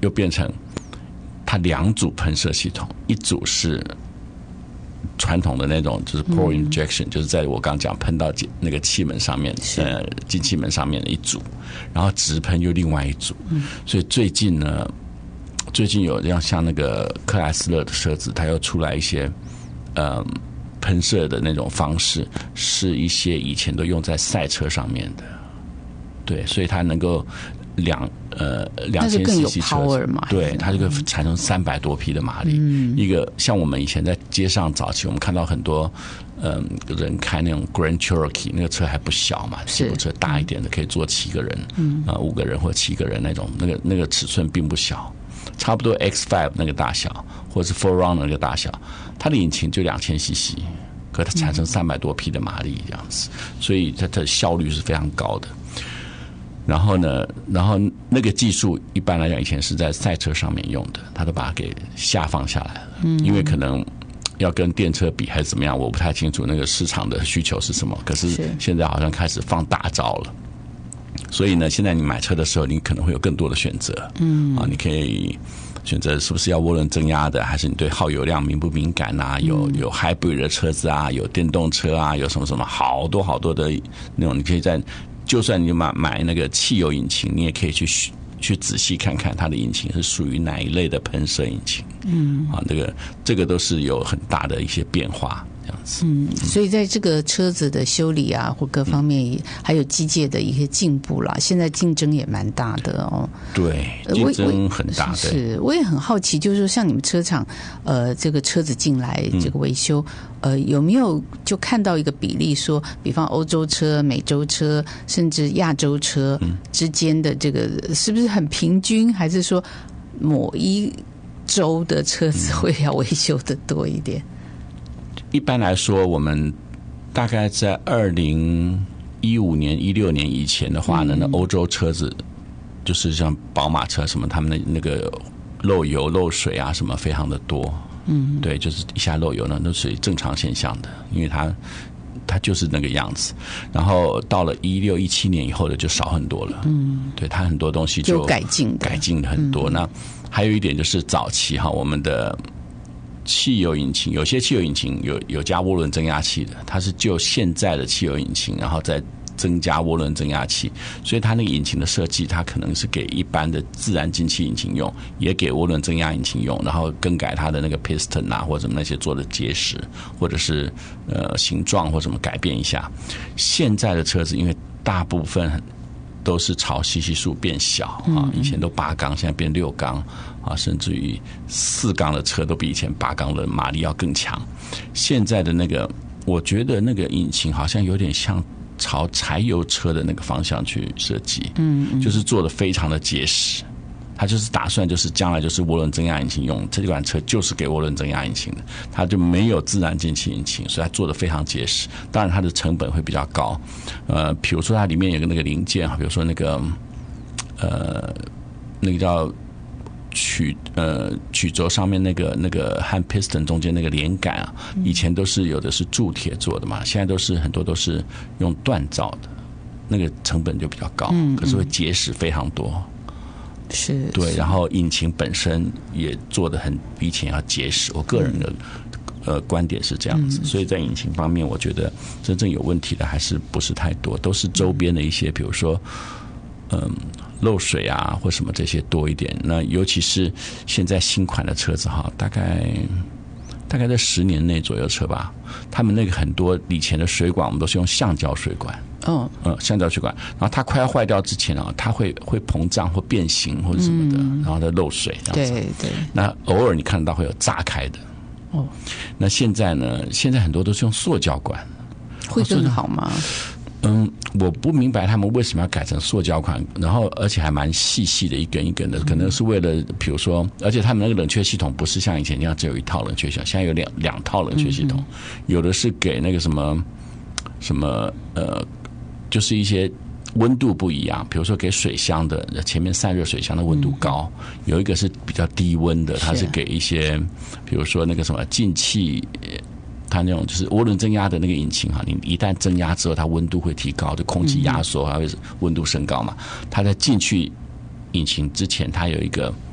又变成它2组喷射系统，一组是传统的那种就是 pour injection，就是在我刚讲喷到那个气门上面，进气门上面的一组，然后直喷又另外一组。所以最近有像那个克莱斯勒的车子，它又出来一些喷射的那种方式，是一些以前都用在赛车上面的。对，所以它能够2000cc 车子，对，它这个产生300多匹的马力。一个像我们以前在街上早期，我们看到很多人开那种 Grand Cherokee， 那个车还不小嘛，吉普车大一点的可以坐7个人，5个人或7个人那种，那个尺寸并不小，差不多 X5 那个大小，或者是 4Runner 那个大小，它的引擎就2000cc， 可它产生300多匹的马力这样子，所以它的效率是非常高的。然后那个技术一般来讲以前是在赛车上面用的，他都把它给下放下来了，因为可能要跟电车比还是怎么样，我不太清楚那个市场的需求是什么。可是现在好像开始放大招了，所以呢，现在你买车的时候，你可能会有更多的选择。你可以选择是不是要涡轮增压的，还是你对耗油量敏不敏感啊？有 hybrid 的车子啊，有电动车啊，有什么好多好多的那种，你可以就算你买那个汽油引擎，你也可以去仔细看看它的引擎是属于哪一类的喷射引擎。这个都是有很大的一些变化。这样子， 所以在这个车子的修理啊，或各方面，还有机械的一些进步啦，现在竞争也蛮大的哦。 对，竞争很大。 是，我也很好奇，就是说，像你们车厂，这个车子进来这个维修，有没有就看到一个比例说，比方欧洲车、美洲车，甚至亚洲车之间的这个是不是很平均，还是说某一州的车子会要维修的多一点？ 一般来说，我们大概在2015年、16年以前的话呢，那欧洲车子就是像宝马车什么，他们的那个漏油、漏水啊什么非常的多。对，就是一下漏油呢，都属于正常现象的，因为它就是那个样子。然后到了16、17年以后的就少很多了。对，它很多东西就改进很多。那还有一点就是早期我们的汽油引擎，有些汽油引擎有加涡轮增压器的，它是就现在的汽油引擎，然后再增加涡轮增压器，所以它那个引擎的设计，它可能是给一般的自然进气引擎用，也给涡轮增压引擎用，然后更改它的那个 piston 啊或者那些做的结实，或者是形状或什么改变一下。现在的车子因为大部分都是朝cc数变小以前都8缸，现在变6缸甚至于4缸的车都比以前8缸的马力要更强。现在的那个，我觉得那个引擎好像有点像朝柴油车的那个方向去设计，就是做的非常的结实。它就是打算就是将来就是涡轮增压引擎用，这款车就是给涡轮增压引擎的，它就没有自然进气引擎，所以它做的非常结实。当然它的成本会比较高，比如说它里面有个那个零件，比如说那个叫曲轴上面那个和 piston 中间那个连杆啊，以前都是有的是铸铁做的嘛，现在都是很多都是用锻造的，那个成本就比较高，可是会结实非常多。 是， 对，然后引擎本身也做得比以前要结实。我个人的观点是这样子，所以在引擎方面，我觉得真正有问题的还是不是太多，都是周边的一些，比如说漏水啊或什么这些多一点。那尤其是现在新款的车子大概在10年内左右车吧，他们那个很多以前的水管我们都是用橡胶水管。橡胶水管，然后它快要坏掉之前它会膨胀或变形或者什么的，然后它漏水这样子。 对。 那偶尔你看得到会有炸开的。那现在很多都是用塑胶管， 会更好吗？ 我不明白他们为什么要改成塑胶管，然后而且还蛮细的一根一根的，可能是为了比如说，而且他们那个冷却系统不是像以前那样只有一套冷却系统，现在有两套冷却系统，有的是给那个什么就是一些温度不一样，比如说给水箱的前面散热水箱的温度高，有一个是比较低温的，它是给一些比如说那个什么进气，它那种就是涡轮增压的那个引擎你一旦增压之后它温度会提高，就空气压缩它会温度升高嘛，它在进去引擎之前它有一个